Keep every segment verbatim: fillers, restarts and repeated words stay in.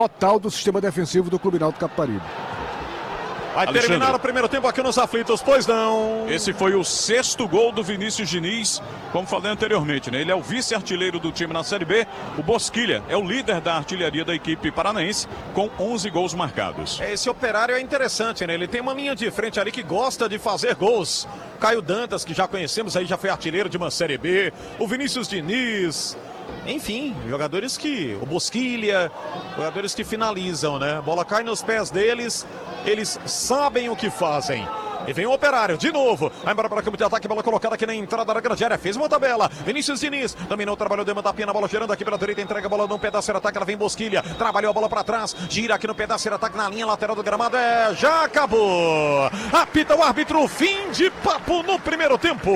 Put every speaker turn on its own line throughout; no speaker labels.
total do sistema defensivo do Clube Náutico Capibaribe.
Vai
Alexandre.
terminar o primeiro tempo aqui nos aflitos, pois não.
Esse foi o sexto gol do Vinícius Diniz, como falei anteriormente, né? Ele é o vice-artilheiro do time na Série B. O Bosquilha é o líder da artilharia da equipe paranaense, com onze gols marcados.
Esse Operário é interessante, né? Ele tem uma linha de frente ali que gosta de fazer gols. Caio Dantas, que já conhecemos aí, já foi artilheiro de uma Série B. O Vinícius Diniz. Enfim, jogadores que... O Bosquilha, jogadores que finalizam, né? A bola cai nos pés deles, eles sabem o que fazem. E vem o Operário, de novo. Vai embora para o campo de ataque, bola colocada aqui na entrada da grande área. Fez uma tabela. Vinícius Diniz dominou, trabalhou, deu uma tapinha na bola, girando aqui pela direita. Entrega a bola num pedaço de ataque. Ela vem Bosquilha. Trabalhou a bola para trás. Gira aqui no pedaço de ataque na linha lateral do gramado. É, já acabou. Apita o árbitro. Fim de papo no primeiro tempo.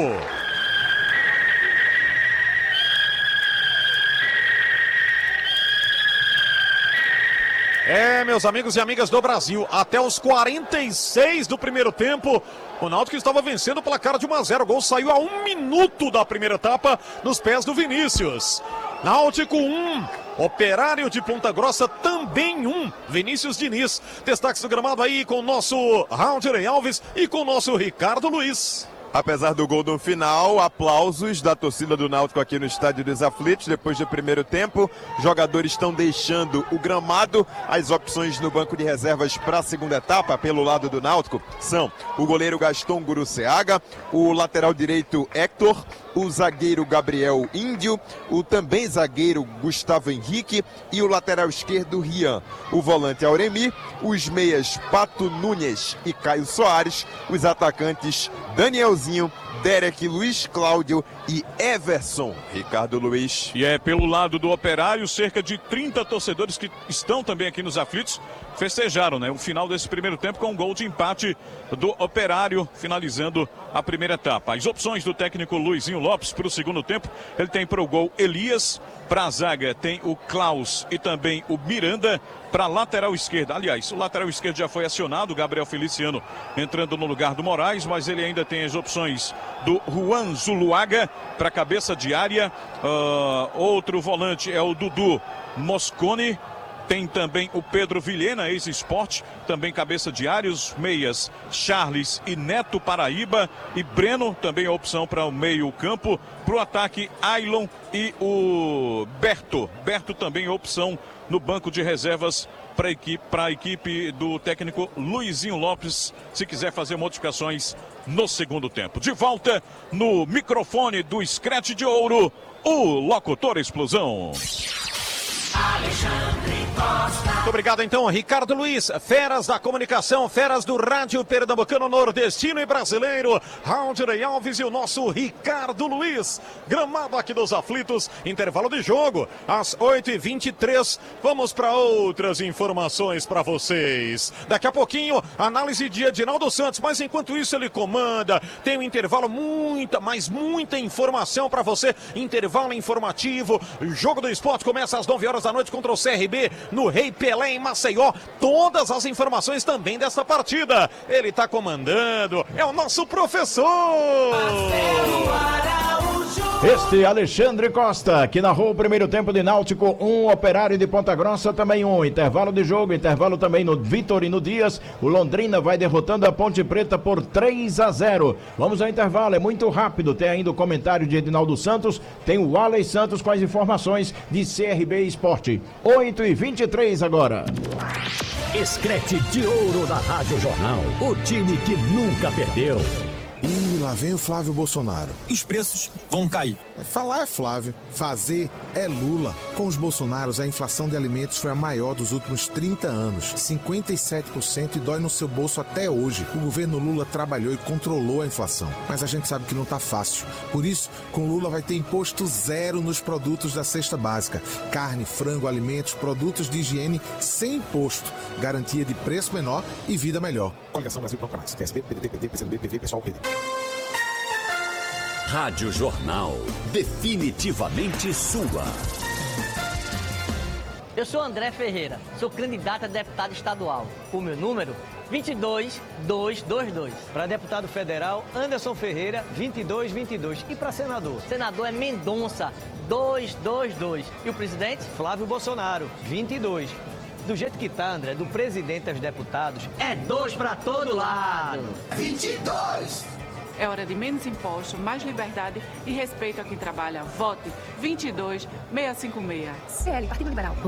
É, meus amigos e amigas do Brasil, até os quarenta e seis do primeiro tempo, o Náutico estava vencendo o placar de um a zero. O gol saiu a um minuto da primeira etapa nos pés do Vinícius. Náutico um, Operário de Ponta Grossa também um. Vinícius Diniz. Destaques do gramado aí com o nosso Rauldirei Alves e com o nosso Ricardo Luiz.
Apesar do gol no final, aplausos da torcida do Náutico aqui no Estádio dos Aflitos. Depois do primeiro tempo, jogadores estão deixando o gramado. As opções no banco de reservas para a segunda etapa, pelo lado do Náutico, são o goleiro Gaston Guruceaga, o lateral direito Hector, o zagueiro Gabriel Índio, o também zagueiro Gustavo Henrique e o lateral esquerdo Rian. O volante Auremi, os meias Pato Nunes e Caio Soares, os atacantes Danielzinho, Derek, Luiz Cláudio e Everson. Ricardo Luiz.
E é pelo lado do Operário, cerca de trinta torcedores que estão também aqui nos aflitos festejaram, né, o final desse primeiro tempo com um gol de empate do Operário, finalizando a primeira etapa. As opções do técnico Luizinho Lopes para o segundo tempo, ele tem para o gol Elias, para a zaga tem o Klaus e também o Miranda, para a lateral esquerda. Aliás, o lateral esquerdo já foi acionado, o Gabriel Feliciano entrando no lugar do Moraes, mas ele ainda tem as opções do Juan Zuluaga para cabeça de área. Uh, outro volante é o Dudu Moscone. Tem também o Pedro Vilhena, ex-esporte, também cabeça de área, os meias Charles e Neto Paraíba, e Breno, também a opção para o meio campo, para o ataque Ailon e o Berto. Berto também opção no banco de reservas para a equipe, para a equipe do técnico Luizinho Lopes, se quiser fazer modificações no segundo tempo. De volta no microfone do Scratch de Ouro, o locutor Explosão.
Alexandre Costa. Muito obrigado então, Ricardo Luiz, feras da comunicação, feras do rádio pernambucano, nordestino e brasileiro, Rauldirei Alves e o nosso Ricardo Luiz. Gramado aqui dos aflitos, intervalo de jogo, às oito e vinte e três. Vamos para outras informações para vocês. Daqui a pouquinho, análise de Edinaldo Santos, mas enquanto isso ele comanda, tem um intervalo, muita, mas muita informação para você, intervalo informativo, Jogo do Esporte começa às nove horas da noite contra o C R B no Rei Pelé em Maceió. Todas as informações também dessa partida. Ele está comandando, é o nosso professor.
Este Alexandre Costa, que narrou o primeiro tempo de Náutico um, Operário de Ponta Grossa também um. Intervalo de jogo, intervalo também no Vitorino Dias. O Londrina vai derrotando a Ponte Preta por três a zero. Vamos ao intervalo, é muito rápido. Tem ainda o comentário de Edinaldo Santos, tem o Alex Santos com as informações de C R B Esporte. oito e vinte e três agora.
Scratch de Ouro da Rádio Jornal, o time que nunca perdeu.
Ih, lá vem o Flávio Bolsonaro.
Os preços vão cair.
Falar é Flávio, fazer é Lula. Com os Bolsonaros, a inflação de alimentos foi a maior dos últimos trinta anos. cinquenta e sete por cento e dói no seu bolso até hoje. O governo Lula trabalhou e controlou a inflação. Mas a gente sabe que não tá fácil. Por isso, com Lula vai ter imposto zero nos produtos da cesta básica. Carne, frango, alimentos, produtos de higiene sem imposto. Garantia de preço menor e vida melhor. Coligação Brasil Procurados. T S B, P D T, P D, P C D B, P V, Pessoal, P D.
Rádio Jornal, definitivamente sua.
Eu sou André Ferreira, sou candidato a deputado estadual. O meu número, vinte e dois mil duzentos e vinte e dois.
Para deputado federal, Anderson Ferreira, vinte e dois mil e vinte e dois. E para senador?
Senador é Mendonça, duzentos e vinte e dois. E o presidente?
Flávio Bolsonaro, vinte e dois. Do jeito que tá, André, do presidente aos deputados,
É dois pra todo lado.
vinte e dois.
É hora de menos impostos, mais liberdade e respeito a quem trabalha. Vote vinte e dois, seiscentos e cinquenta e seis.
C L, Partido Liberal.